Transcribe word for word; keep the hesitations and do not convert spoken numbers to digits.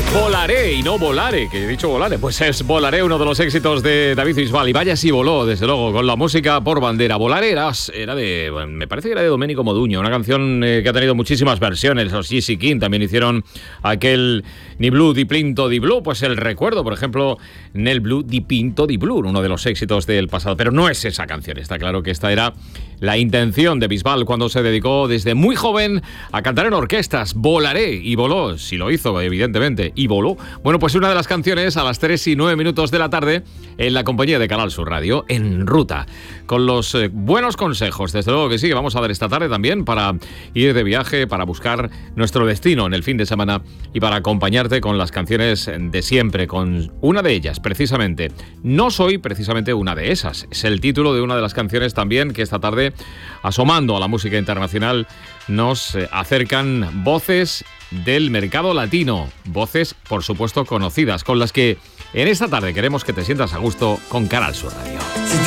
Volaré y no volare, que he dicho volare, pues es Volaré, uno de los éxitos de David Bisbal. Y vaya si voló, desde luego, con la música por bandera. Volaré era, era de, bueno, me parece que era de Domenico Modugno, una canción eh, que ha tenido muchísimas versiones. Los Gypsy King también hicieron aquel Ni Blue di Pinto di Blue, pues el recuerdo, por ejemplo, Nel Blue di Pinto di Blue, uno de los éxitos del pasado. Pero no es esa canción, está claro que esta era la intención de Bisbal cuando se dedicó desde muy joven a cantar en orquestas. Volaré, y voló, si lo hizo, evidentemente, y voló. Bueno, pues una de las canciones a las tres y nueve minutos de la tarde en la compañía de Canal Sur Radio, En Ruta, con los eh, buenos consejos, desde luego que sí, que vamos a dar esta tarde también para ir de viaje, para buscar nuestro destino en el fin de semana y para acompañarte con las canciones de siempre, con una de ellas, precisamente. No soy precisamente una de esas, es el título de una de las canciones también que esta tarde, asomando a la música internacional, nos eh, acercan voces del mercado latino, voces por supuesto conocidas, con las que en esta tarde queremos que te sientas a gusto con Canal Sur Radio.